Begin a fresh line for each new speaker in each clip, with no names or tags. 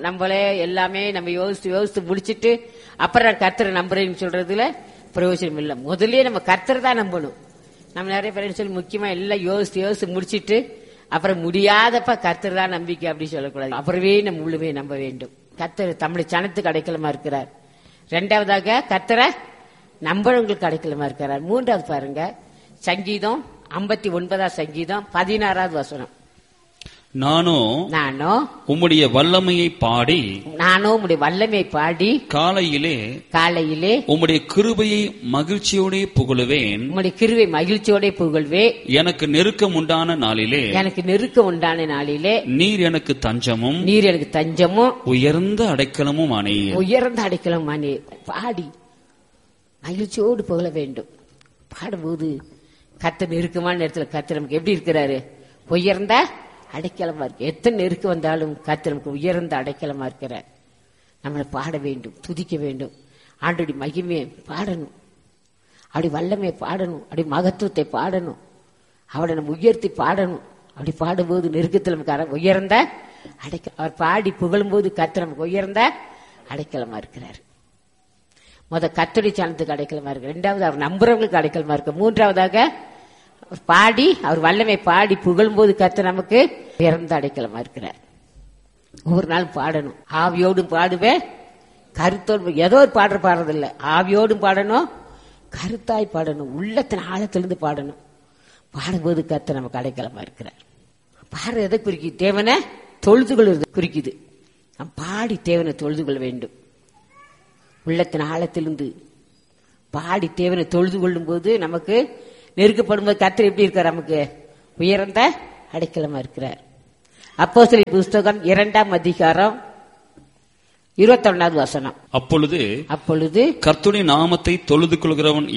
நம்மளே எல்லாமே நம்ம யோசித்து முடிச்சிட்டு அப்புறம் கர்த்தரை நம்புறேன்னு சொல்றதுல பிரயோஜனம் இல்லை. முதல்லயே நம்ம கர்த்தரை தான் நம்பணும். நம்ம நிறைய பேர் சொல்லி முக்கியமா எல்லாம் யோசித்து முடிச்சிட்டு அப்புறம் முடியாதப்ப கர்த்தர் தான் நம்பிக்கை அப்படி சொல்லக்கூடாது. அப்புறமே நம்ம முழுமே நம்ப வேண்டும். கர்த்தர் தமிழ் சனத்துக்கு அடைக்கலமா இருக்கிறார். இரண்டாவதாக கர்த்தரை நம்புறவங்களுக்கு அடைக்கலமா இருக்கிறார். மூன்றாவது பாருங்க, சங்கீதம் 59 சங்கீதம் 16 வசனம்.
நானோ உம்முடைய வல்லமையை பாடி காலையிலே உம்முடைய கிருபையை மகிழ்ச்சியோட புகழுவேன்.
உம்முடைய கிருபை மகிழ்ச்சியோட புகழ்வேன்.
எனக்கு நெருக்கம் உண்டான நாளிலே நீர் எனக்கு தஞ்சமும் உயர்ந்த அடைக்கலமும் ஆனீர்.
பாடி மகிழ்ச்சியோடு புகழ வேண்டும். பாடும்போது கர்த்தர் நெருக்கமான நேரத்தில் கர்த்தர் நமக்கு எப்படி இருக்கிறாரு? உயர்ந்த அடைக்கலமா இருக்கு. எத்தனை நெருக்கம் வந்தாலும் கர்த்தர் நமக்கு உயர்ந்த அடைக்கலமா இருக்கிறார். நம்மளை பாட வேண்டும், துதிக்க வேண்டும். ஆண்டோடைய மகிமையை பாடணும், அப்படி வல்லமையை பாடணும், அப்படி மகத்துவத்தை பாடணும், அவரை நம்ம உயர்த்தி பாடணும். அப்படி பாடும்போது நெருக்கத்தில் நமக்கு உயர்ந்த அவர் பாடி புகழும் போது கர்த்தர் நமக்கு உயர்ந்த அடைக்கலமா இருக்கிறார். கர்த்தருடைய சனத்துக்கு அடைக்கலமா இருக்கு. இரண்டாவது அவர் நம்புறவங்களுக்கு அடைக்கலமா இருக்கு. மூன்றாவதாக பாடி அவர் வல்லமை பாடி புகழும் போது கர்த்தர் நமக்கு உயர்ந்த அடைக்கலமா இருக்கிறார். ஒவ்வொரு நாளும் பாடணும். ஆவியோடும் பாடுவேன், கருத்தோடு. ஏதோ ஒரு பாடுறதில்லை, ஆவியோடும் பாடணும், கருத்தாய் பாடணும், உள்ளத்தின் ஆழத்திலிருந்து பாடணும். பாடும்போது கர்த்தர் நமக்கு அடைக்கலமா இருக்கிறார். பாடுறது எதை குறிக்குது? தேவனை தொழுது கொள்வது குறிக்குது. நாம் பாடி தேவனை தொழுது கொள்ள வேண்டும். உள்ளத்தின் ஆழத்திலிருந்து பாடி தேவனை தொழுது கொள்ளும் போது நமக்கு நெருக்கப்படும் போது கர்த்தர் எப்படி இருக்கார்? நமக்கு உயர்ந்த அடைக்கலமா இருக்கிறார். அப்போஸ்தலர் புஸ்தகம் 2 அதிகாரம் 21 வசனம்.
அப்பொழுது கர்த்தருடைய நாமத்தை தொழுது கொள்கிறவன்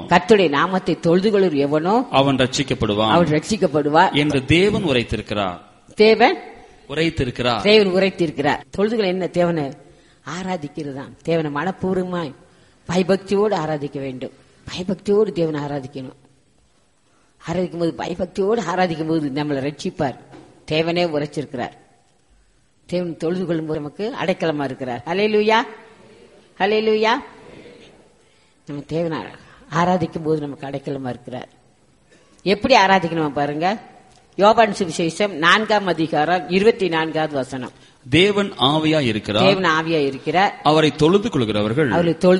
எவனோ அவன் ரட்சிக்கப்படுவான் என்று தேவன் உரைத்திருக்கிறார்.
தேவன் உரைத்திருக்கிறார். தொழுதுகள் என்ன? தேவனை ஆராதிக்கிறதுதான். தேவனை மனப்பூர்வமாய் பயபக்தியோடு ஆராதிக்க வேண்டும். பயபக்தியோடு தேவனை ஆராதிக்கணும். ஆராதிக்கும் போது பயபக்தியோடு ஆராதிக்கும் போது நம்மளை ரட்சிப்பார். தேவனே உரைச்சிருக்கிறார். தேவன் தொழுது கொள்ளும் போது நமக்கு அடைக்கலமா இருக்கிறார். ஹல்லேலூயா, ஹல்லேலூயா. நம்ம தேவனை ஆராதிக்கும் போது நமக்கு அடைக்கலமா இருக்கிறார். எப்படி ஆராதிக்கணும் பாருங்க. யோவான் சுவிசேஷம் 4 அதிகாரம் 24 வசனம்.
தேவன் ஆவியா இருக்கிறார். அவரை தொழுது கொள்கிறவர்கள்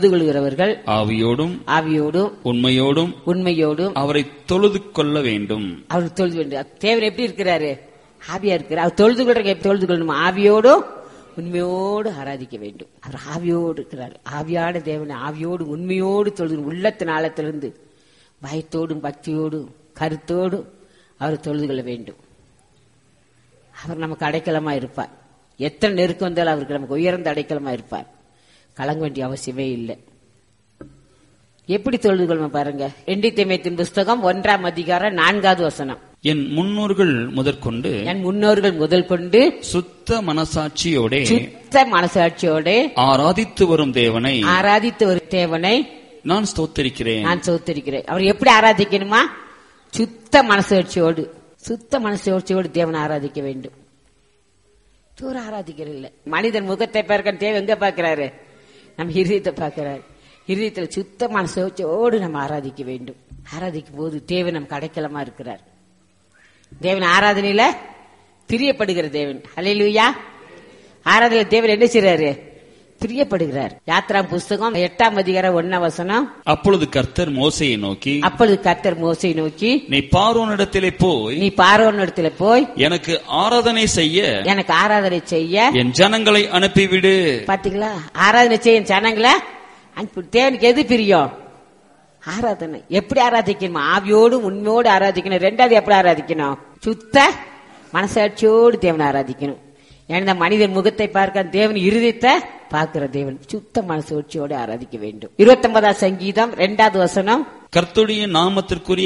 ஆவியோடும் உண்மையோடும் அவரை தொழுது கொள்ள வேண்டும்.
அவர் தொழுது வேண்டும். தேவன் எப்படி இருக்கிறாரு? ஆவியா இருக்கிறார். அவர் தொழுது கொள்ளணும். ஆவியோடும் உண்மையோடு ஆராதிக்க வேண்டும். அவர் ஆவியோடு இருக்கிறார். ஆவியான தேவனை ஆவியோடு உண்மையோடு தொழுது, உள்ளத்தின் ஆழத்திலிருந்து பயத்தோடும் பக்தியோடும் கருத்தோடும் அவர் தொழுது கொள்ள வேண்டும். அவர் நமக்கு அடைக்கலமா இருப்பார். எத்தனை நெருக்கம் வந்தாலும் அவருக்கு நமக்கு உயர்ந்த அடைக்கலமா இருப்பார். கலங்க வேண்டிய அவசியமே இல்லை. எப்படி தொழுது கொள்ளும் பாருங்க. 2 தீமோத்தேயு புஸ்தகம் 1 அதிகாரம் 4 வசனம்.
என் முன்னோர்கள் முதல் கொண்டு சுத்த மனசாட்சியோட ஆராதித்து வரும் தேவனை நான் ஸ்தோத்திரிக்கிறேன்.
அவர் எப்படி ஆராதிக்கணுமா? சுத்த மனசாட்சியோடு தேவனை ஆராதிக்க வேண்டும். தூர ஆராதிக்கிறது இல்ல. மனிதன் முகத்தை பார்க்க தேவன் எங்க பாக்கிறாரு? நம்ம இருதயத்தை பாக்கிறாரு. இருதயத்துல சுத்த மனசோடு நம்ம ஆராதிக்க வேண்டும். ஆராதிக்கும் போது தேவன் நமக்கு அடைக்கலமா இருக்கிறார். தேவன் ஆராதனையில பிரியப்படுகிற தேவன். ஹல்லேலூயா. ஆராதனை தேவன் என்ன செய்றாரு? பிரியப்படுகிறார். யாத்ரா புஸ்தகம் 8 அதிகாரம் 1 வசனம்.
அப்பொழுது கர்த்தர் மோசேயை நோக்கி
நீ பார்வோனிடத்திலே போய் எனக்கு ஆராதனை செய்ய
என் ஜனங்களை அனுப்பிவிடு.
பாத்தீங்களா? ஆராதனை செய்ய என் ஜனங்களை அனுப்பி. தேவனுக்கு எது பிரியம்? ஆராதனை. எப்படி ஆராதிக்கணும்? ஆவியோடு உண்மையோடு ஆராதிக்கணும். ரெண்டாவது எப்படி ஆராதிக்கணும்? சுத்த மனசாட்சியோடு தேவனை ஆராதிக்கணும். ஏன்னா மனிதன் முகத்தை பார்க்க தேவன் இருதயத்தை பார்க்கிற தேவன். சுத்த மனசாட்சியோடு ஆராதிக்க வேண்டும். 29 சங்கீதம் 2 வசனம்.
கர்த்தருடைய நாமத்திற்குரிய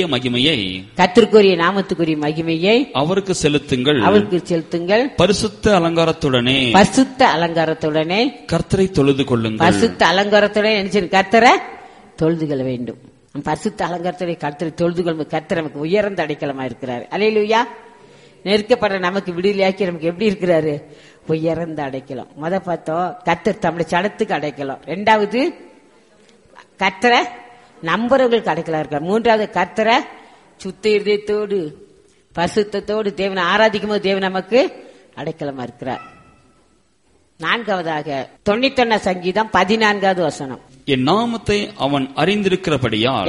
மகிமையை அவருக்கு செலுத்துங்கள். பரிசுத்த அலங்காரத்துடனே கர்த்தரை தொழுது கொள்ளுங்கள்.
பரிசுத்த அலங்காரத்துடன் கர்த்தரை தொழுது கொள்ள வேண்டும். பரிசுத்த அலங்காரத்துடைய கர்த்தரை தொழுது கொள்ளும். கர்த்தர் நமக்கு உயர்ந்த அடைக்கலமா இருக்கிறார். அல்லேலூயா. நெருக்கப்படுற நமக்கு விடுதலையாக்கி நமக்கு எப்படி இருக்கிறாரு? உயர்ந்த அடைக்கலம். பார்த்தோம் கர்த்தர் தம்முடைய சடத்துக்கு அடைக்கலம். 2வது கர்த்தரை நம்புறவங்களுக்கு அடைக்கலா இருக்கார். 3வது கர்த்தரை சுத்த இருதயத்தோடு பரிசுத்தத்தோடு தேவனை ஆராதிக்கும் போது தேவன் நமக்கு அடைக்கலமா இருக்கிறார். 4வதாக 91 சங்கீதம் 14வது வசனம்.
என் நாமத்தை அவன் அறிந்திருக்கிறபடியால்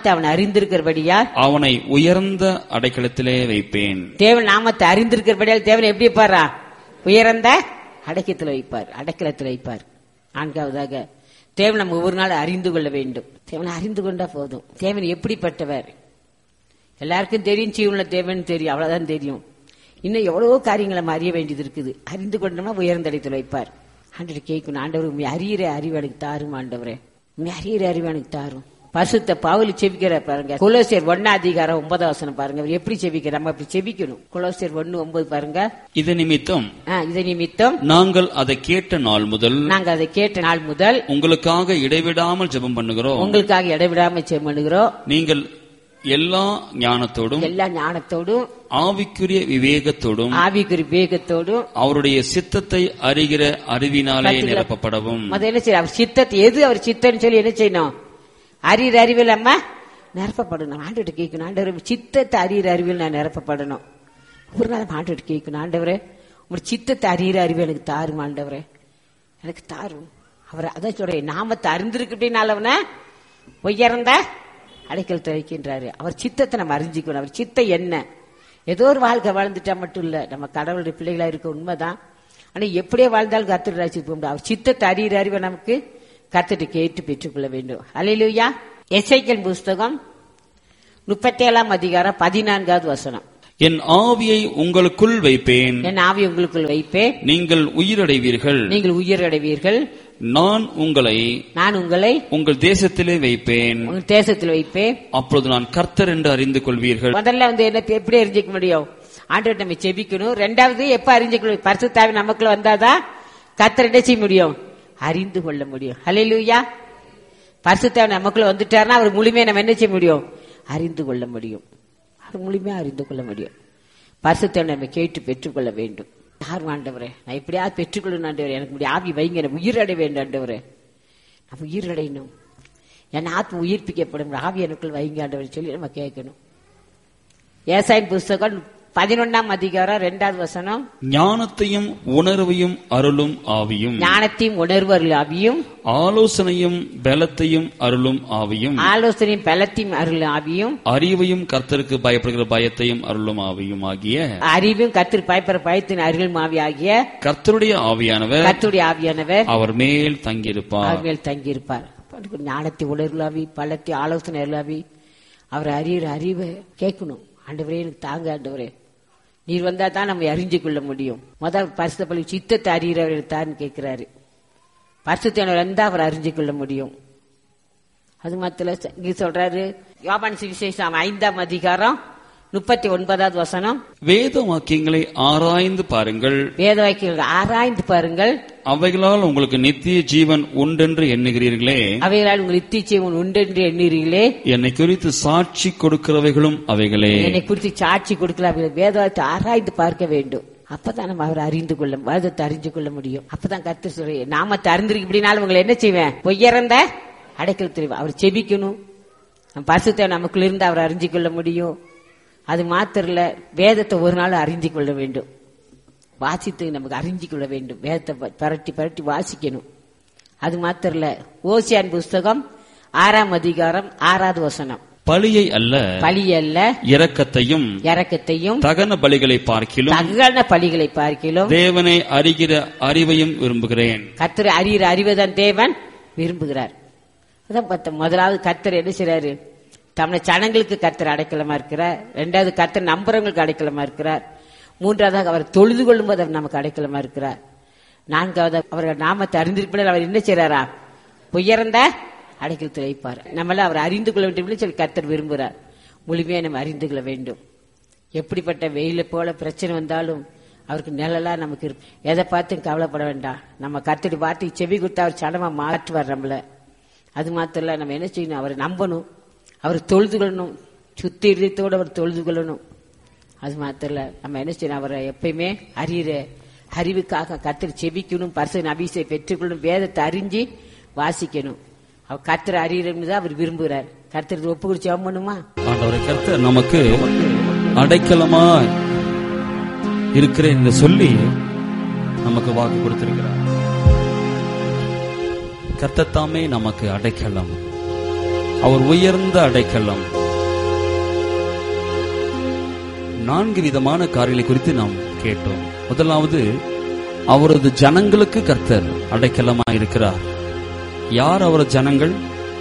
அவனை உயர்ந்த அடைக்கலத்திலே வைப்பேன்.
தேவன் நாமத்தை அறிந்திருக்கிறபடியால் தேவன் எப்படி வைப்பாரா? உயர்ந்த அடைக்கலத்தில் வைப்பார். 4வதாக தேவன் நம்ம ஒவ்வொரு நாள் அறிந்து கொள்ள வேண்டும். தேவனை அறிந்து கொண்டா போதும். தேவன் எப்படிப்பட்டவர் எல்லாருக்கும் தெரியும். ஜீவனுள்ள தேவன் தெரியும், அவ்வளவுதான் தெரியும். இன்னும் எவ்வளவோ காரியங்களை நம்ம அறிய வேண்டியது இருக்குது. அறிந்து கொண்டோம்னா உயர்ந்த இடத்தில் வைப்பார். ஆண்டவர் கேட்கணும், ஆண்டவர் உண்மை அறிகிற அறிவு எனக்கு தாரும், ஆண்டவரே உண்மை அறிகிற அறிவு எனக்கு தாரும். பரிசுத்த பவுல் செபிக்கிற பாருங்க, கொலோசியர் 1:9 பாருங்க. அவர் எப்படி செபிக்கிற, நம்ம அப்படி செபிக்கணும். கொலோசியர் 1:9 பாருங்க.
இது நிமித்தம் நாங்கள் அதை கேட்ட நாள் முதல் உங்களுக்காக இடைவிடாமல் ஜெபம் பண்ணுகிறோம். நீங்கள் எல்லா ஞானத்தோடும் ஆவிக்குரிய விவேகத்தோடும் அவருடைய சித்தத்தை அறிகிற அறிவினாலே நிரப்பப்படவும்.
என்ன செய்ய, அவர் சித்தத்தை எது அவர் சித்தம் சொல்லி என்ன செய்யணும்? அறிகிற அறிவில் நம்ம நிரப்பப்படணும். ஆண்டவர்கிட்ட கேட்கணும், ஆண்டவரே சித்தத்தை அறிகிற அறிவில் நான் நிரப்பப்படணும். ஒரு நாள் ஆண்டவர்கிட்ட கேட்கணும், ஆண்டவரே உங்க சித்தத்தை அறிகிற அறிவு எனக்கு தாரும், ஆண்டவரே எனக்கு தாரும். அவர் அதான் சொல்ற, நாமத்தை அறிந்திருக்கின்றனாலவன உயர்ந்த அடைக்கலத்தை வைக்கின்றாரு. அவர் சித்தத்தை நம்ம அறிஞ்சிக்கணும். அவர் சித்தம் என்ன? ஏதோ ஒரு வாழ்க்கை வாழ்ந்துட்டா மட்டும் இல்ல, நம்ம கடவுளுடைய பிள்ளைகளா இருக்க உண்மைதான். ஆனா எப்படியே வாழ்ந்தாலும் கர்த்தர் ராஜ்யத்துக்கு போக முடியாது. அவர் சித்தத்தை அறிகிற அறிவை நமக்கு கர்த்தரை கேட்டு பெற்றுக்கொள்ள வேண்டும். அல்லேலூயா. எசேக்கியேல் புஸ்தகம் 37:14 வசனம்.
என் ஆவியை உங்களுக்குள் வைப்பேன், நீங்கள் உயிரடைவீர்கள், நான் உங்களை உங்கள் தேசத்திலே வைப்பேன், அப்பொழுது நான் கர்த்தர் என்று அறிந்து கொள்வீர்கள்.
முதல்ல எப்படி அறிஞ்சிக்க முடியும்? ஆண்டவரை நம்ம செபிக்கணும். 2வது எப்ப அறிஞ்சிக்கணும்? பரிசுத்தாவி நமக்குள்ள வந்தாதான் கர்த்தர் என்ன செய்ய முடியும்? அறிந்து கொள்ள முடியும். ஹல்லேலூயா. பரிசுத்தாவி நமக்குள்ள வந்துட்டாருன்னா அவர் முழுமையா நம்ம என்ன செய்ய முடியும்? அறிந்து கொள்ள முடியும். முழுமையா அறிந்து கொள்ள முடியும். பரிசுத்தை நம்ம கேட்டு பெற்றுக்கொள்ள வேண்டும். யார் ஆண்டவரே, நான் எப்படியாவது பெற்றுக்கொள்ளணும் ஆண்டவரே, எனக்கு ஆவி வைங்க, நான் உயிரடை வேண்டும் ஆண்டவரே, நான் உயிரடையணும், என் ஆத்ம உயிர்ப்பிக்கப்படும், ஆவி எனக்குள் வைங்க ஆண்டவரே சொல்லி நம்ம கேட்கணும். ஏசாயா புஸ்தகம் 11:2 வசனம்.
ஞானத்தையும் உணர்வையும் அருளும் ஆவியும், ஆலோசனையும் பலத்தையும் அருளும் ஆவியும், அறிவையும் கர்த்தருக்கு பயப்படுகிற பயத்தையும் அருளும் ஆவியும் ஆகிய,
கர்த்தருக்கு பயப்படுகிற பயத்தின் அருளும் ஆவி ஆகிய
கர்த்தருடைய ஆவியானவர் அவர் மேல் தங்கியிருப்பார்.
ஞானத்தை உணர்வுலாவி, பலத்தை ஆலோசனை அருளாவி, அவர் அறிகிற அறிவை கேட்கணும். ஆண்டவரே எனக்கு தாங்க ஆண்டவரே, நீர் வந்தா தான் நம்ம அறிஞ்சு கொள்ள முடியும். முதல் பரிசுத்த பள்ளி சித்தத்தை அறிகிறவர் தான் கேட்கிறாரு. பரிசுத்தவர் வந்தா அவர் அறிஞ்சு கொள்ள முடியும். அது மாத்திர இங்க சொல்றாரு, யோவான் சுவிசேஷம் 5:39 வசனம்.
வேத வாக்கியங்களை ஆராய்ந்து பாருங்கள், அவைகளால் உங்களுக்கு நித்திய ஜீவன் உண்டென்று எண்ணுகிறீர்களே, என்னை குறித்து சாட்சி கொடுக்கிறவைகளும் அவைகளே.
வேதத்தை ஆராய்ந்து பார்க்க வேண்டும். அப்பதான் நம்ம அவர் அறிந்து கொள்ள, வேதத்தை அறிந்து கொள்ள முடியும். அப்பதான் கர்த்தர் சொல்ற, நாமத்தை அறிந்திருக்கு இப்படினாலும் உங்களை என்ன செய்வேன்? உயர்ந்த அடைக்கலத்தில் அவர் செபிக்கணும். பரிசுத்த நமக்குள்ள இருந்து அவர் அறிஞ்சு கொள்ள முடியும். அது மாத்திரல, வேதத்தை ஒரு நாள் அறிஞ்சு கொள்ள வேண்டும். வாசித்து நமக்கு அறிஞ்சு கொள்ள வேண்டும். வேதத்தை பரட்டி பரட்டி வாசிக்கணும். அது மாத்திரல, ஓசியான் புஸ்தகம் 6:6 வசனம்.
பலியை அல்ல இரக்கத்தையும் தகன பலிகளை பார்க்கிலும் தேவனை அறிகிற அறிவையும் விரும்புகிறேன்.
கர்த்தரை அறிகிற அறிவைதான் தேவன் விரும்புகிறார். அதான் முதலாவது கர்த்தர் என்ன செய்றாரு? தம்முடைய ஜனங்களுக்கு கர்த்தர் அடைக்கலமா இருக்கிறார். 2வது கர்த்தர் நம்புறவங்களுக்கு அடைக்கலமா இருக்கிறார். 3வது அவர் தொழுது கொள்ளும் போது அவர் நமக்கு அடைக்கலமா இருக்கிறார். 4வது அவர்கள் நாமத்தை அறிந்திருப்பதால் அவர் என்ன செய்றாரா? உயர்ந்த அடைக்கலத்தில் வைப்பார். நம்மள அவர் அறிந்து கொள்ள வேண்டும் சொல்லி கர்த்தர் விரும்புகிறார். முழுமையா நம்ம அறிந்து கொள்ள வேண்டும். எப்படிப்பட்ட வெயில போல பிரச்சனை வந்தாலும் அவருக்கு நிழலா நமக்கு இருக்கும். எதை பார்த்து கவலைப்பட வேண்டாம். நம்ம கர்த்தருடைய வார்த்தையை செவி கொடுத்து அவர் சடமா மாற்றுவார் நம்மள. அது மாத்திரம் நம்ம என்ன செய்யணும்? அவரை நம்பணும், அவர் தொழுது கொள்ளணும், சுத்தி இதயத்தோடு அவர் தொழுது கொள்ளணும். அது மாத்திரம் நம்ம என்ன செய்யணும்? அவரை எப்பயுமே அறிகிற அறிவுக்காக கர்த்தர் செபிக்கணும், பரிசுத்த அபிஷேகம் பெற்றுக்கொள்ளணும், வேதத்தை அறிஞ்சு வாசிக்கணும். அவர் கர்த்தர் அறியணும் தான் அவர் விரும்புகிறார். கர்த்தர் ஒப்பு குறிச்சு ஜெபம் பண்ணுமா?
ஆண்டவரே, கர்த்தர் நமக்கு அடைக்கலமா இருக்கிறேன் என்று சொல்லி நமக்கு வாக்கு கொடுத்திருக்கிறார். கர்த்தர் தாமே நமக்கு அடைக்கலம், அவர் உயர்ந்த அடைக்கலம். 4 விதமான காரியங்களை குறித்து நாம் கேட்டோம். முதலாவது, அவரது ஜனங்களுக்கு கர்த்தர் அடைக்கலமாக இருக்கிறார். யார் அவரது ஜனங்கள்?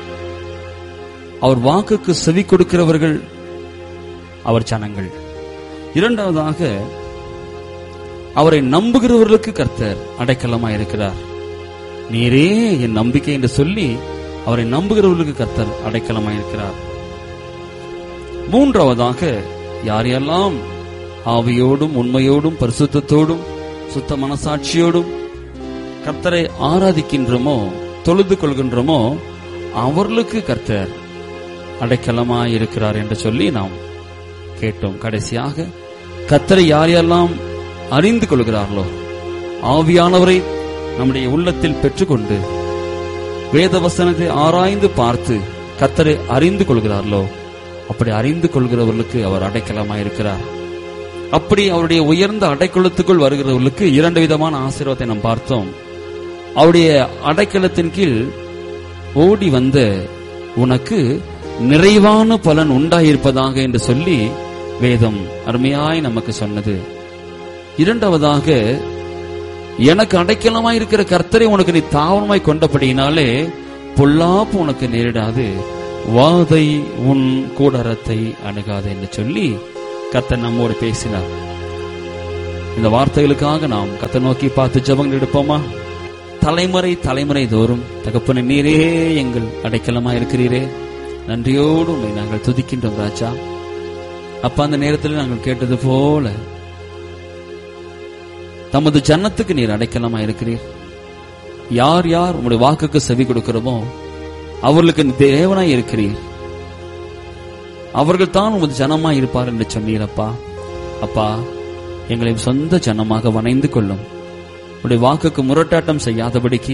அவர் வாக்குக்கு செவி கொடுக்கிறவர்கள் அவர் ஜனங்கள். இரண்டாவதாக, அவரை நம்புகிறவர்களுக்கு கர்த்தர் அடைக்கலமாக இருக்கிறார். நீரே என் நம்பிக்கை என்று சொல்லி அவரை நம்புகிறவர்களுக்கு கர்த்தர் அடைக்கலமாக இருக்கிறார். மூன்றாவதாக, யாரெல்லாம் ஆவியோடும் உண்மையோடும் பரிசுத்தத்தோடும் சுத்த மனசாட்சியோடும் கர்த்தரை ஆராதிக்கின்றோமோ, தொழுது கொள்கின்றோமோ, அவர்களுக்கு கர்த்தர் அடைக்கலமாய் இருக்கிறார் என்று சொல்லி நாம் கேட்டோம். கடைசியாக, கர்த்தரை யாரெல்லாம் அறிந்து கொள்கிறார்களோ, ஆவியானவரை நம்முடைய உள்ளத்தில் பெற்றுக்கொண்டு வேதவசனத்தை ஆராய்ந்து பார்த்து கர்த்தரை அறிந்து கொள்கிறார்களோ, அப்படி அறிந்து கொள்கிறவர்களுக்கு அவர் அடைக்கலமாயிருக்கிறார். அப்படி அவருடைய உயர்ந்த அடைக்கலத்துக்குள் வருகிறவர்களுக்கு 2 விதமான ஆசீர்வாதத்தை நாம் பார்த்தோம். அவருடைய அடைக்கலத்தின் கீழ் ஓடி வந்த உனக்கு நிறைவான பலன் உண்டாயிருப்பதாக என்று சொல்லி வேதம் அருமையாய் நமக்கு சொன்னது. இரண்டாவதாக, எனக்கு அடைக்கலமாயிருக்கிற கர்த்தரை உனக்கு நீ தாவரமாய் கொண்டபடியினாலே பொல்லாப்பு உனக்கு நேரிடாது, வாதை உன் கூடாரத்தை அணுகாது என்று சொல்லி கர்த்தர் நம்மோடு பேசினார். இந்த வார்த்தைகளுக்காக நாம் கர்த்தர் நோக்கி பார்த்து ஜெபங்கள் எடுப்போமா? தலைமுறை தோறும் தகப்பனே, நீரே எங்கள் அடைக்கலமா இருக்கிறீரே, நன்றியோடு உம்மை நாங்கள் துதிக்கின்றோம் ராஜா. அப்ப அந்த நேரத்தில் நாங்கள் கேட்டது போல தமது ஜன்னத்துக்கு நீர் அடைக்கலமா இருக்கிறீர். யார் யார் உங்களுடைய வாக்குக்கு செவி கொடுக்கிறோமோ அவர்களுக்கு தேவனாய் இருக்கிறீர். அவர்கள் தான் உமது ஜனமாய் இருப்பார் என்று சொன்னீரப்பா. அப்பா, எங்களை சொந்த ஜனமாக வணைந்து கொள்ளும். உடைய வாக்குக்கு முரட்டாட்டம் செய்யாதபடிக்கு